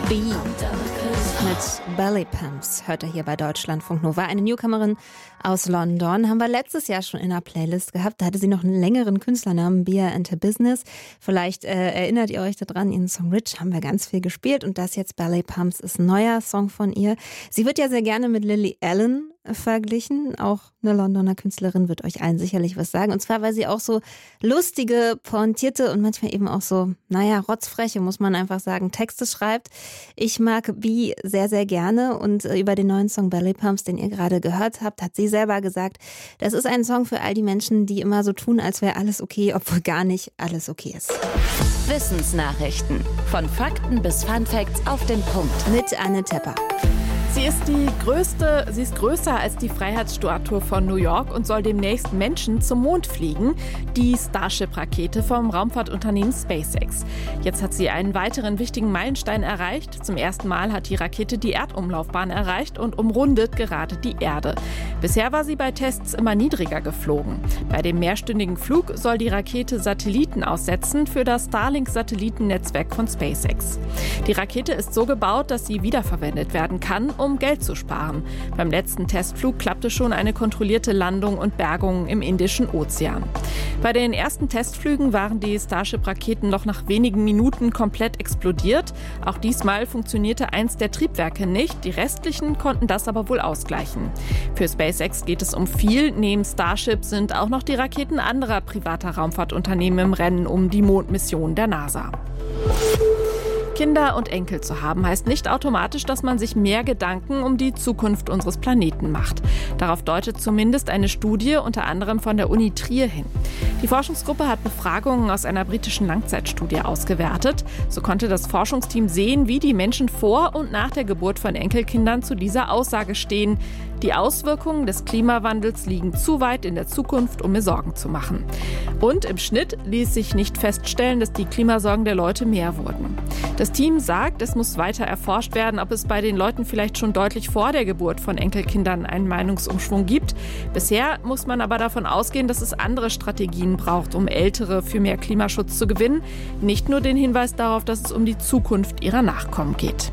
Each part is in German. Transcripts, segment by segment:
Bee mit Belly Pumps hört er hier bei Deutschlandfunk Nova. Eine Newcomerin aus London haben wir letztes Jahr schon in der Playlist gehabt. Da hatte sie noch einen längeren Künstlernamen, Bia and her Business. Vielleicht erinnert ihr euch daran, ihren Song Rich haben wir ganz viel gespielt. Und das jetzt Belly Pumps ist ein neuer Song von ihr. Sie wird ja sehr gerne mit Lily Allen verglichen. Auch eine Londoner Künstlerin wird euch allen sicherlich was sagen. Und zwar, weil sie auch so lustige, pointierte und manchmal eben auch so, rotzfreche, muss man einfach sagen, Texte schreibt. Ich mag Bee sehr, sehr gerne und über den neuen Song Belly Pumps, den ihr gerade gehört habt, hat sie selber gesagt, das ist ein Song für all die Menschen, die immer so tun, als wäre alles okay, obwohl gar nicht alles okay ist. Wissensnachrichten. Von Fakten bis Funfacts auf den Punkt. Mit Anne Tepper. Sie ist größer als die Freiheitsstatue von New York und soll demnächst Menschen zum Mond fliegen. Die Starship-Rakete vom Raumfahrtunternehmen SpaceX. Jetzt hat sie einen weiteren wichtigen Meilenstein erreicht. Zum ersten Mal hat die Rakete die Erdumlaufbahn erreicht und umrundet gerade die Erde. Bisher war sie bei Tests immer niedriger geflogen. Bei dem mehrstündigen Flug soll die Rakete Satelliten aussetzen für das Starlink-Satellitennetzwerk von SpaceX. Die Rakete ist so gebaut, dass sie wiederverwendet werden kann, um Geld zu sparen. Beim letzten Testflug klappte schon eine kontrollierte Landung und Bergung im Indischen Ozean. Bei den ersten Testflügen waren die Starship-Raketen noch nach wenigen Minuten komplett explodiert. Auch diesmal funktionierte eins der Triebwerke nicht. Die restlichen konnten das aber wohl ausgleichen. Für SpaceX geht es um viel. Neben Starship sind auch noch die Raketen anderer privater Raumfahrtunternehmen im Rennen um die Mondmission der NASA. Kinder und Enkel zu haben, heißt nicht automatisch, dass man sich mehr Gedanken um die Zukunft unseres Planeten macht. Darauf deutet zumindest eine Studie, unter anderem von der Uni Trier, hin. Die Forschungsgruppe hat Befragungen aus einer britischen Langzeitstudie ausgewertet. So konnte das Forschungsteam sehen, wie die Menschen vor und nach der Geburt von Enkelkindern zu dieser Aussage stehen. Die Auswirkungen des Klimawandels liegen zu weit in der Zukunft, um mir Sorgen zu machen. Und im Schnitt ließ sich nicht feststellen, dass die Klimasorgen der Leute mehr wurden. Das Team sagt, es muss weiter erforscht werden, ob es bei den Leuten vielleicht schon deutlich vor der Geburt von Enkelkindern einen Meinungsumschwung gibt. Bisher muss man aber davon ausgehen, dass es andere Strategien braucht, um Ältere für mehr Klimaschutz zu gewinnen. Nicht nur den Hinweis darauf, dass es um die Zukunft ihrer Nachkommen geht.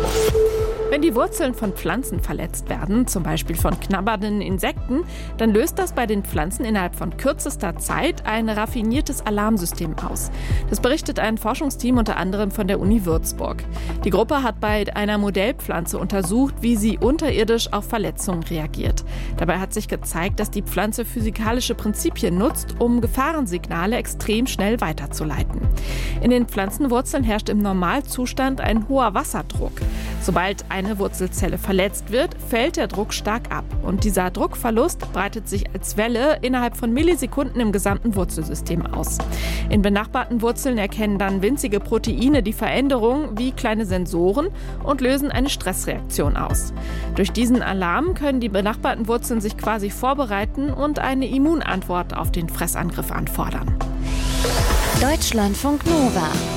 Wenn die Wurzeln von Pflanzen verletzt werden, zum Beispiel von knabbernden Insekten, dann löst das bei den Pflanzen innerhalb von kürzester Zeit ein raffiniertes Alarmsystem aus. Das berichtet ein Forschungsteam unter anderem von der Uni Würzburg. Die Gruppe hat bei einer Modellpflanze untersucht, wie sie unterirdisch auf Verletzungen reagiert. Dabei hat sich gezeigt, dass die Pflanze physikalische Prinzipien nutzt, um Gefahrensignale extrem schnell weiterzuleiten. In den Pflanzenwurzeln herrscht im Normalzustand ein hoher Wasserdruck. Sobald eine Wurzelzelle verletzt wird, fällt der Druck stark ab. Und dieser Druckverlust breitet sich als Welle innerhalb von Millisekunden im gesamten Wurzelsystem aus. In benachbarten Wurzeln erkennen dann winzige Proteine die Veränderung wie kleine Sensoren und lösen eine Stressreaktion aus. Durch diesen Alarm können die benachbarten Wurzeln sich quasi vorbereiten und eine Immunantwort auf den Fressangriff anfordern. Deutschlandfunk Nova.